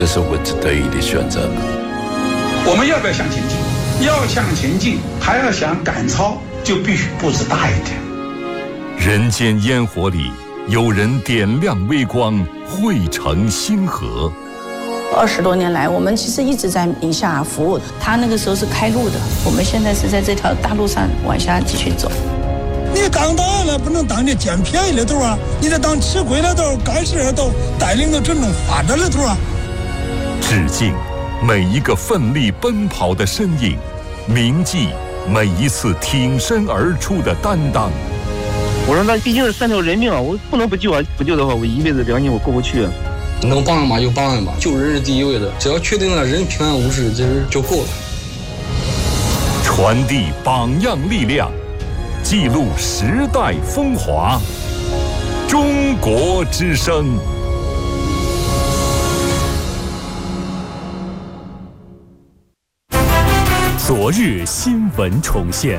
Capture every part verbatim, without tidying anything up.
这是我得意的选择。 我们要不要向前进？要向前进，还要想赶超，就必须步子大一点。 人间烟火里，有人点亮微光，汇成星河。 二十多年来，我们其实一直在宁夏服务。他那个时候是开路的，我们现在是在这条大路上往下继续走。 你当党了，不能当这捡便宜的头啊！你得当吃亏的头、干事的头，带领着真正发展的头啊！ 致敬每一个奋力奔跑的身影，铭记每一次挺身而出的担当。 我说那毕竟是三条人命啊，我不能不救啊！不救的话，我一辈子良心我过不去啊。 能帮嘛就帮吧，救人是第一位的，只要确定了人平安无事，这就够了。 传递榜样力量，记录时代风华。中国之声。 昨日新闻重现，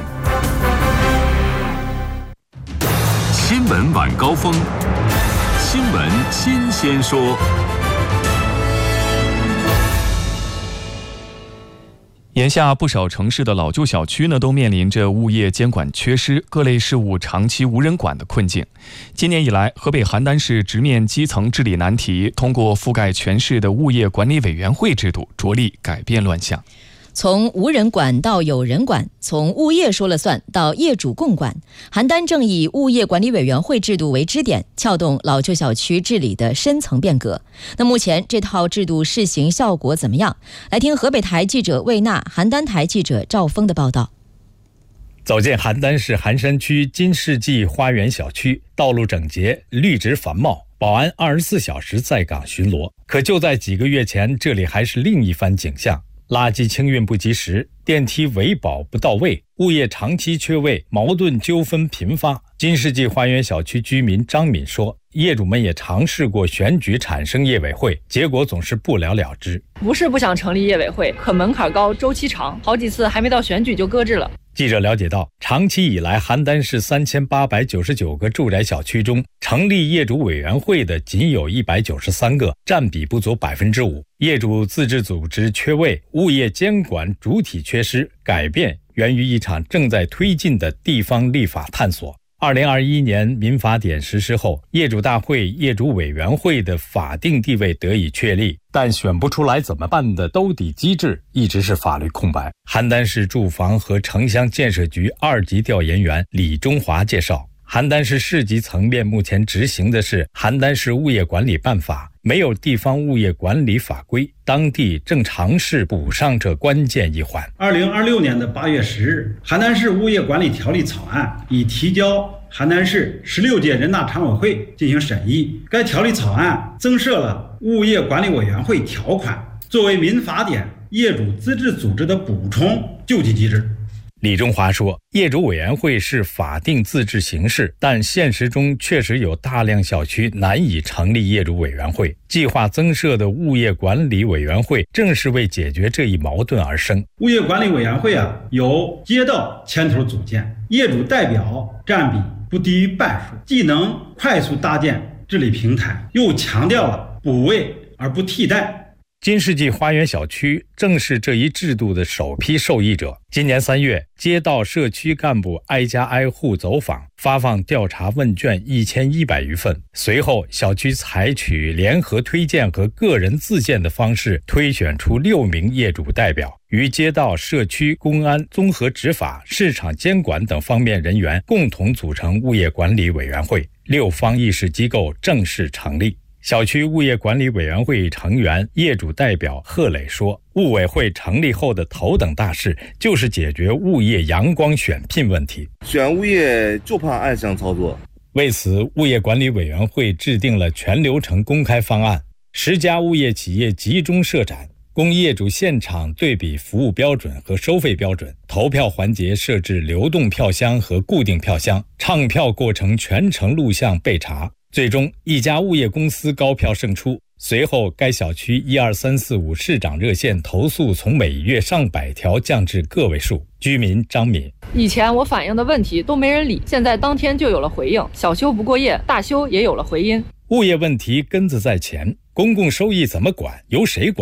新闻晚高峰，新闻新鲜说。 眼下不少城市的老旧小区呢，都面临着物业监管缺失、各类事务长期无人管的困境。今年以来，河北邯郸市直面基层治理难题，通过覆盖全市的物业管理委员会制度，着力改变乱象。 从无人管到有人管，从物业说了算到业主共管，邯郸正以物业管理委员会制度为支点，撬动老旧小区治理的深层变革。那目前这套制度试行效果怎么样？来听河北台记者魏娜、邯郸台记者赵峰的报道。 走进邯郸市寒山区金世纪花园小区，道路整洁，绿植繁茂，保安二十四小时在岗巡逻。可就在几个月前，这里还是另一番景象。垃圾清运不及时，电梯维保不到位，物业长期缺位，矛盾纠纷频发。金世纪花园小区居民张敏说，业主们也尝试过选举产生业委会，结果总是不了了之。 不是不想成立业委会，可门槛高，周期长，好几次还没到选举就搁置了。 记者了解到，长期以来，邯郸市三千八百九十九个住宅小区中，成立业主委员会的仅有一百九十三个，占比不足百分之五。业主自治组织缺位，物业监管主体缺失，改变源于一场正在推进的地方立法探索。二零二一年民法典实施后，业主大会、业主委员会的法定地位得以确立，但选不出来怎么办的兜底机制一直是法律空白。邯郸市住房和城乡建设局二级调研员李中华介绍，邯郸市市级层面目前执行的是邯郸市物业管理办法，没有地方物业管理法规，当地正尝试补上这关键一环。 二零二六年的八月十日，邯郸市物业管理条例草案已提交邯郸市十六届人大常委会进行审议。该条例草案增设了物业管理委员会条款，作为民法典业主自治组织的补充救济机制。 李中华说，业主委员会是法定自治形式，但现实中确实有大量小区难以成立业主委员会。计划增设的物业管理委员会正是为解决这一矛盾而生。 物业管理委员会啊，由街道牵头组建，业主代表占比不低于半数，既能快速搭建治理平台，又强调了补位而不替代。 金世纪花园小区正是这一制度的首批受益者。今年三月，街道社区干部挨家挨户走访，发放调查问卷一千一百余份。随后，小区采取联合推荐和个人自荐的方式，推选出六名业主代表，与街道、社区、公安、综合执法、市场监管等方面人员共同组成物业管理委员会，六方议事机构正式成立。小区物业管理委员会成员、业主代表贺磊说，物委会成立后的头等大事就是解决物业阳光选聘问题。 选物业就怕暗箱操作。 为此，物业管理委员会制定了全流程公开方案，十家物业企业集中设展，供业主现场对比服务标准和收费标准。投票环节设置流动票箱和固定票箱，唱票过程全程录像备查。最终，一家物业公司高票胜出。随后，该小区一二三四五市长热线投诉从每月上百条降至个位数。居民张敏， 以前我反映的问题都没人理，现在当天就有了回应，小修不过夜，大修也有了回音。 物业问题根子在前，公共收益怎么管，由谁管？